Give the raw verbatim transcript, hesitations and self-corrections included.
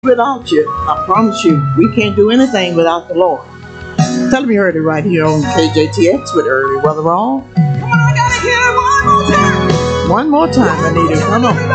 without you. I promise you, we can't do anything without the Lord. Tell me Early right here on K J T X with Early Weatherall. Come on, I gotta hear it one more time. One more time, Anita. Come on.